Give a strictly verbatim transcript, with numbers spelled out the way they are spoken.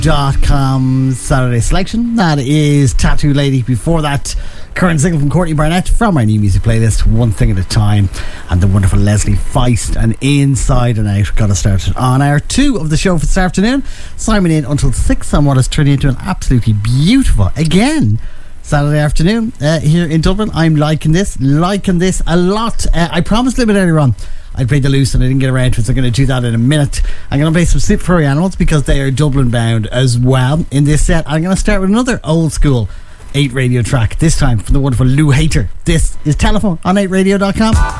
Dot com Saturday selection. That is Tattoo Lady. Before that, current single from Courtney Barnett from our new music playlist, One Thing at a Time, and the wonderful Leslie Feist and Inside and Out. Got us started on hour two of the show for this afternoon. Simon in until six on what is turning into an absolutely beautiful, again, Saturday afternoon uh, here in Dublin. I'm liking this, liking this a lot. Uh, I promised a little bit earlier on I'd play the loose and I didn't get around to it, so I'm going to do that in a minute. I'm going to play some Sleep Furry Animals because they are Dublin bound as well in this set. I'm going to start with another old school eight radio track, this time from the wonderful Lou Hayter. This is Telephone on eight radio dot com.